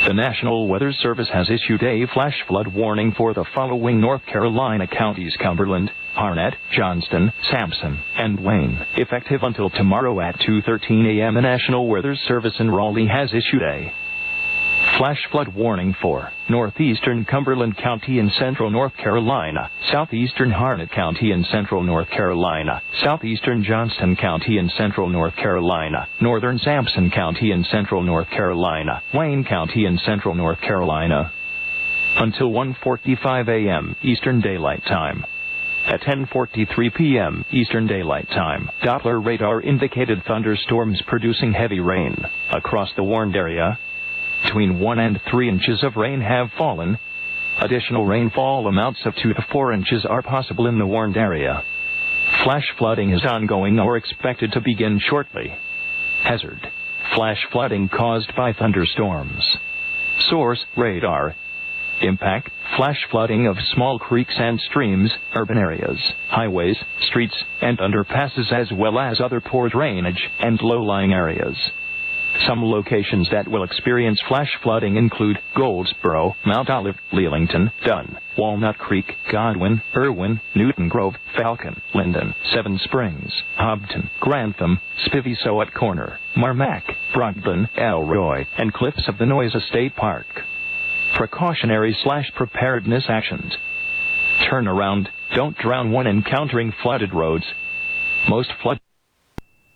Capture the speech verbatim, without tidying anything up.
The National Weather Service has issued a flash flood warning for the following North Carolina counties: Cumberland, Harnett, Johnston, Sampson, and Wayne. Effective until tomorrow at two thirteen a m The National Weather Service in Raleigh has issued a flash flood warning for northeastern Cumberland County in central North Carolina, southeastern Harnett County in central North Carolina, southeastern Johnston County in central North Carolina, northern Sampson County in central North Carolina, Wayne County in central North Carolina. Until one forty-five a m Eastern Daylight Time. At ten forty-three p m Eastern Daylight Time, Doppler radar indicated thunderstorms producing heavy rain across the warned area. Between one and three inches of rain have fallen. Additional rainfall amounts of two to four inches are possible in the warned area. Flash flooding is ongoing or expected to begin shortly. Hazard: flash flooding caused by thunderstorms. Source: radar. Impact: flash flooding of small creeks and streams, urban areas, highways, streets, and underpasses, as well as other poor drainage and low-lying areas. Some locations that will experience flash flooding include Goldsboro, Mount Olive, Leelington, Dunn, Walnut Creek, Godwin, Irwin, Newton Grove, Falcon, Linden, Seven Springs, Hobton, Grantham, Spivisoet Corner, Marmac, Brogdon, Elroy, and Cliffs of the Noisa State Park. Precautionary slash preparedness actions. Turn around, don't drown when encountering flooded roads. Most flood